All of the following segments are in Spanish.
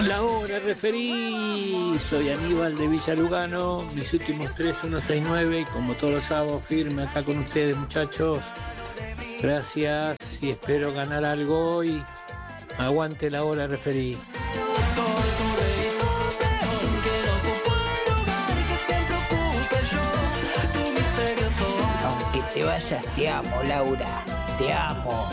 La hora referí, soy Aníbal de Villa Lugano, mis últimos 3169 y como todos los sábados firme acá con ustedes muchachos, gracias y espero ganar algo hoy, aguante la hora referí. Aunque te vayas, te amo, Laura, te amo.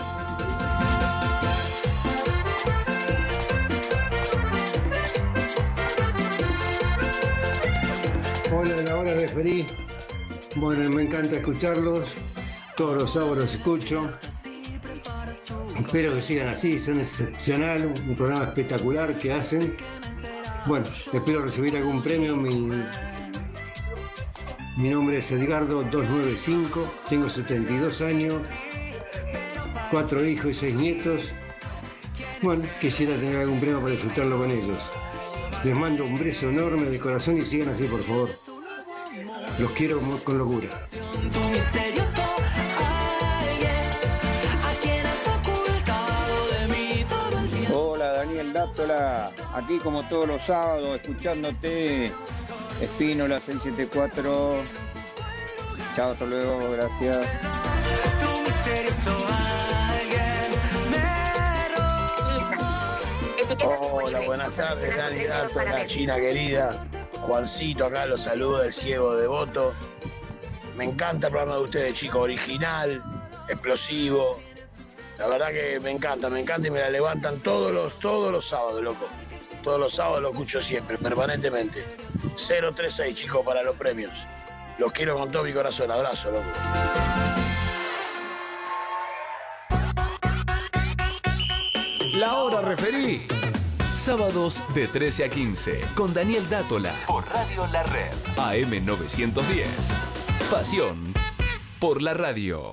Hola, la hora referí. Bueno, me encanta escucharlos. Todos los sábados los escucho. Espero que sigan así, son excepcional, un programa espectacular que hacen. Bueno, espero recibir algún premio. Mi nombre es Edgardo 295, tengo 72 años, 4 hijos y 6 nietos. Bueno, quisiera tener algún premio para disfrutarlo con ellos. Les mando un beso enorme de corazón y sigan así, por favor. Los quiero con locura. Hola, Daniel Dátola, aquí como todos los sábados, escuchándote. Espínola 674. Chao, hasta luego, gracias. Hola, buenas tardes, Dani Dátola, China querida. Juancito acá los saluda, el ciego devoto. Me encanta el programa de ustedes, chicos, original, explosivo. La verdad que me encanta y me la levantan todos los sábados, loco. Todos los sábados lo escucho siempre, permanentemente. 036, chicos, para los premios. Los quiero con todo mi corazón. Abrazo, loco. La hora referí. Sábados de 13 a 15 con Daniel Dátola por Radio La Red. AM 910. Pasión por la radio.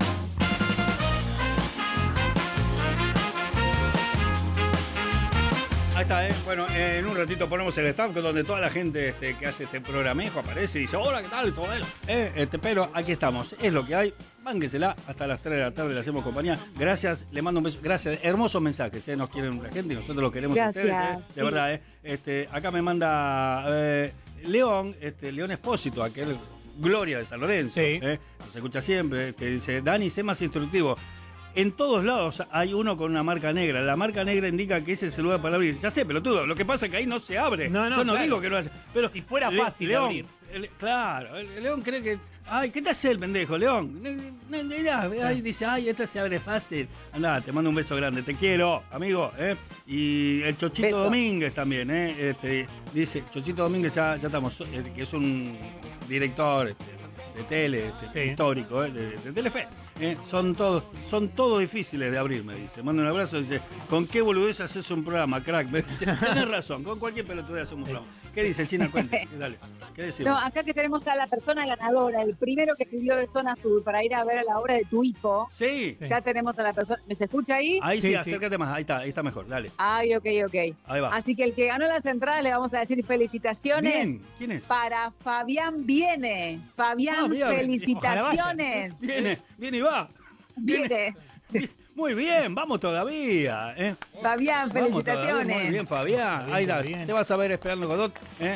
Ahí está, Bueno, en un ratito ponemos el staff donde toda la gente que hace este programejo aparece y dice, hola, ¿qué tal? Todo eso. Pero aquí estamos, es lo que hay. Bánquesela, hasta las 3 de la tarde le hacemos compañía. Gracias, le mando un beso. Gracias, hermosos mensajes, nos quieren la gente y nosotros los queremos a ustedes, de verdad, acá me manda León Espósito, aquel Gloria de San Lorenzo, nos escucha siempre, que dice, Dani, sé más instructivo. En todos lados hay uno con una marca negra. La marca negra indica que ese es el lugar para abrir. Ya sé, pelotudo. Lo que pasa es que ahí no se abre. Yo no digo que no hace. Pero si fuera fácil León, abrir. Claro, el León cree que... Ay, ¿qué te hace el pendejo, León? Ahí dice, ay, esta se abre fácil. Andá, te mando un beso grande. Te quiero, amigo. Y el Chochito beso. Domínguez también, dice, Chochito Domínguez ya estamos, que es un director de tele, histórico, de Telefe. Son todos difíciles de abrir, me dice. Manda un abrazo y dice, ¿con qué boludez haces un programa, crack? Me dice, tenés razón, con cualquier pelotudez hacemos un programa. ¿Qué dice, China? Cuente, dale. ¿Qué decimos? No, acá que tenemos a la persona ganadora, el primero que escribió de Zona Sur para ir a ver a la obra de tu hijo. Sí. Ya tenemos a la persona. ¿Me se escucha ahí? Ahí sí, acércate más, ahí está mejor, dale. Ay, ok. Ahí va. Así que el que ganó las entradas le vamos a decir felicitaciones. Bien, ¿quién es? Para Fabián Viene. Fabián, felicitaciones. Viene y va. Viene. Muy bien, vamos todavía. Fabián, felicitaciones. Muy bien, Fabián. Ahí está, te vas a ver esperando Godot.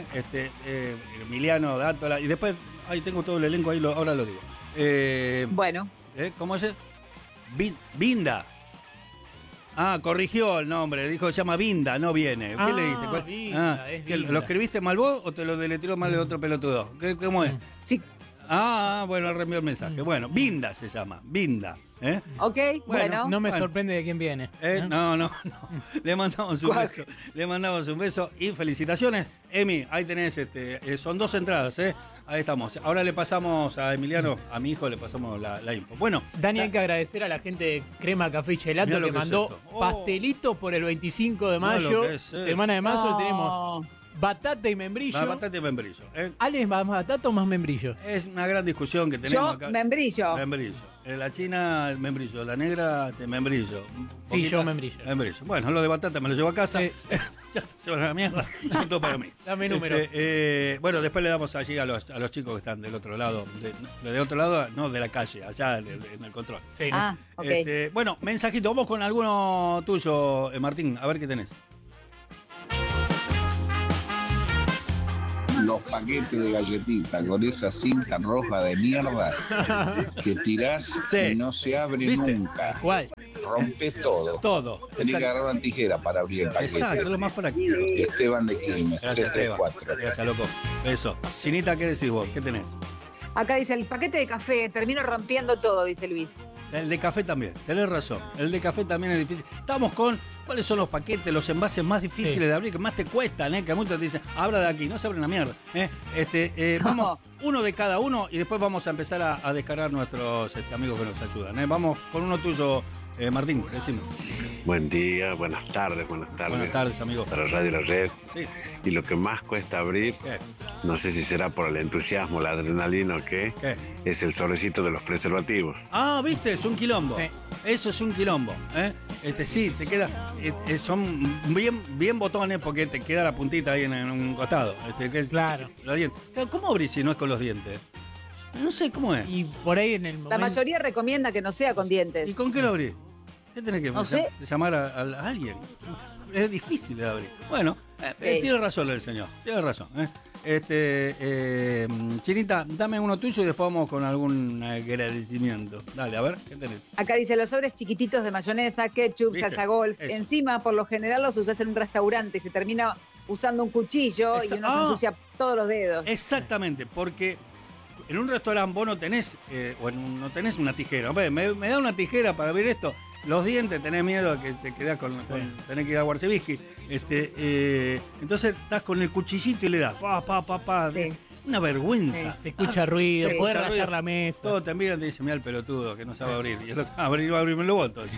Emiliano, Dátola. Y después, ahí tengo todo el elenco, ahí ahora lo digo. Bueno. ¿Cómo es? Vinda. Corrigió el nombre, dijo se llama Vinda, no Viene. ¿Qué le diste? Vinda, ¿Lo escribiste mal vos o te lo deletró mal el otro pelotudo? ¿Cómo es? Sí. Bueno, reenvió el mensaje. Bueno, Vinda se llama, Vinda. Ok, bueno. No me sorprende de quién viene. No. Le mandamos un beso. Le mandamos un beso y felicitaciones. Emi, ahí tenés, son 2 entradas, Ahí estamos. Ahora le pasamos a Emiliano, a mi hijo, le pasamos la info. Bueno. Dani, hay que agradecer a la gente de Crema Café y Gelato que mandó pastelitos por el 25 de mayo. Semana de mayo tenemos batata y membrillo. Batata y membrillo. ¿Ale es más batata o más membrillo? Es una gran discusión que tenemos acá. Membrillo. La china, membrillo. La negra, membrillo. Sí, yo membrillo. Bueno, lo de batata me lo llevo a casa. Ya se van a la mierda. Son todo para mí. Dame número. Bueno, después le damos allí a los chicos que están del otro lado. De otro lado, no, de la calle, allá en el control. Sí. Okay. Bueno, mensajito. Vamos con alguno tuyo, Martín. A ver qué tenés. los paquetes de galletitas con esa cinta roja de mierda que tirás y no se abre nunca. ¿Cuál? Rompes todo. Todo. Tenés que agarrar una tijera para abrir el paquete. Exacto, lo más frágil. Esteban de Quilmes, Gracias, 334. Gracias, loco. Eso. Chinita, ¿qué decís vos? ¿Qué tenés? Acá dice, el paquete de café, termino rompiendo todo, dice Luis. El de café también, tenés razón. El de café también es difícil. Estamos con cuáles son los paquetes, los envases más difíciles de abrir, que más te cuestan, que muchos te dicen, abra de aquí, no se abre una mierda. Vamos, uno de cada uno y después vamos a empezar a descargar nuestros amigos que nos ayudan. Vamos con uno tuyo, Martín, decime. Buen día, buenas tardes. Buenas tardes, amigo. Para Radio La Red. Sí. Y lo que más cuesta abrir, no sé si será por el entusiasmo, la adrenalina o qué, es el sobrecito de los preservativos. Ah, ¿viste? Es un quilombo. Sí. Eso es un quilombo. Sí, te queda... son bien botones porque te queda la puntita ahí en un costado. Claro. Los dientes. ¿Cómo abrís si no es con los dientes? No sé, ¿cómo es? Y por ahí en el momento... La mayoría recomienda que no sea con dientes. ¿Y con qué lo abrís? ¿Qué tenés que llamar a alguien? Es difícil de abrir. Bueno, tiene razón el señor. Tiene razón. Chinita, dame uno tuyo y después vamos con algún agradecimiento. Dale, a ver, ¿qué tenés? Acá dice, los sobres chiquititos de mayonesa, ketchup, salsa golf. Eso. Encima, por lo general, los usás en un restaurante y se termina usando un cuchillo y uno se ensucia todos los dedos. Exactamente, porque en un restaurante vos no tenés, no tenés una tijera. Me da una tijera para abrir esto. Los dientes, tenés miedo que te quedás tenés que ir a Warsevisky. Entonces estás con el cuchillito y le das. Sí. Una vergüenza. Se escucha ruido, podés rayar la mesa. Todos te miran y te dicen, mira el pelotudo que no sabe abrir. Y el otro, abrirme luego entonces.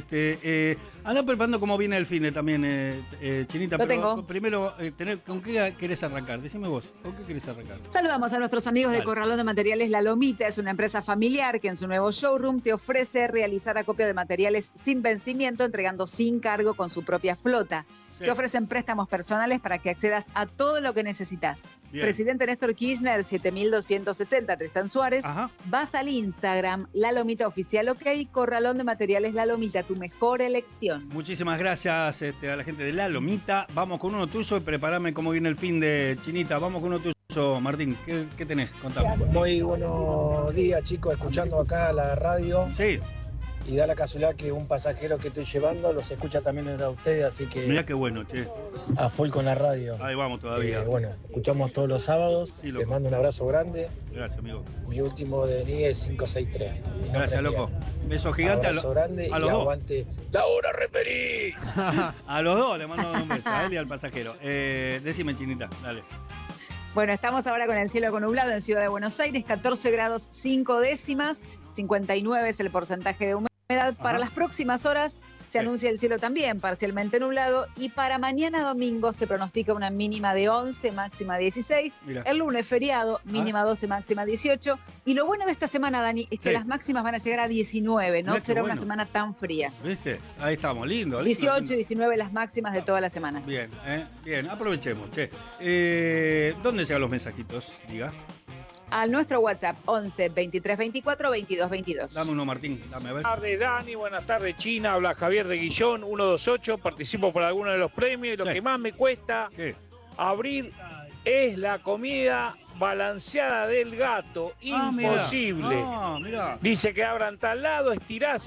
Andá preparando cómo viene el fin de también, Chinita. Lo tengo. Primero, ¿con qué querés arrancar? Decime vos, ¿con qué querés arrancar? Saludamos a nuestros amigos de Corralón de Materiales La Lomita. Es una empresa familiar que en su nuevo showroom te ofrece realizar acopio de materiales sin vencimiento, entregando sin cargo con su propia flota. Sí. Te ofrecen préstamos personales para que accedas a todo lo que necesitas. Bien. Presidente Néstor Kirchner, 7260, Tristán Suárez. Ajá. Vas al Instagram, La Lomita Oficial, Corralón de Materiales La Lomita, tu mejor elección. Muchísimas gracias a la gente de La Lomita. Vamos con uno tuyo y preparame cómo viene el fin de Chinita. Vamos con uno tuyo, Martín. ¿Qué tenés? Contame. Muy buenos días, chicos, escuchando acá la radio. Sí. Y da la casualidad que un pasajero que estoy llevando los escucha también a ustedes, así que... Mirá qué bueno, che. A full con la radio. Ahí vamos todavía. Bueno, escuchamos todos los sábados. Sí, les mando un abrazo grande. Gracias, amigo. Mi último DNI es 563. Gracias, loco. Beso gigante abrazo grande a los dos. Aguante la hora referí. A los dos le mando un beso, a él y al pasajero. Decime, Chinita, dale. Bueno, estamos ahora con el cielo nublado en Ciudad de Buenos Aires, 14 grados 5 décimas, 59 es el porcentaje de humedad. Para las próximas horas se anuncia el cielo también parcialmente nublado y para mañana domingo se pronostica una mínima de 11, máxima 16. Mirá. El lunes feriado, mínima 12, máxima 18. Y lo bueno de esta semana, Dani, es que las máximas van a llegar a 19, no será una semana tan fría. ¿Viste? Ahí estamos, lindo. 18 y 19 las máximas de toda la semana. Bien, bien, aprovechemos, che. ¿Dónde llegan los mensajitos? Diga. A nuestro WhatsApp, 11 23 24 22 22. Dame uno, Martín, dame a ver. Buenas tardes, Dani, buenas tardes, China. Habla Javier de Guillón, 128. Participo por alguno de los premios y lo que más me cuesta abrir es la comida balanceada del gato. Imposible. Mirá. Dice que abran tal lado, estirá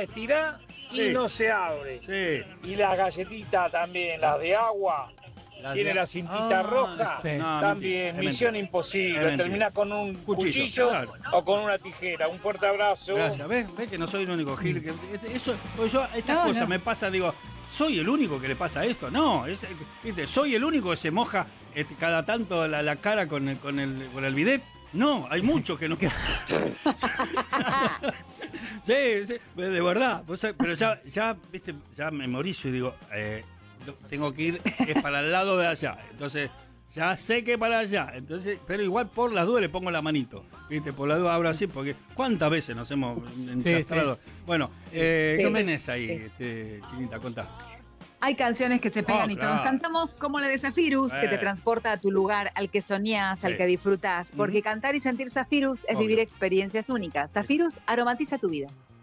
y no se abre. Sí. Y las galletitas también, las de agua. Tiene la cintita roja, también, misión imposible. Termina con un cuchillo o con una tijera. Un fuerte abrazo. Gracias, ¿ves que no soy el único, Gil? Estas cosas me pasa, digo, ¿soy el único que le pasa esto? No, ¿soy el único que se moja cada tanto la cara con el bidet? No, hay muchos que no. Sí, de verdad. Pero ya memorizo y digo... tengo que ir, es para el lado de allá. Entonces, ya sé que para allá. Entonces, pero igual por las dudas le pongo la manito. ¿Viste? Por las dudas abro así, porque ¿cuántas veces nos hemos enchastrado? Sí. Bueno, ¿qué tenés ahí, Chinita? Contá. Hay canciones que se pegan y todos cantamos, como la de Zafirus, que te transporta a tu lugar, al que soñás, al que disfrutás. Porque cantar y sentir Zafirus es vivir experiencias únicas. Zafirus aromatiza tu vida.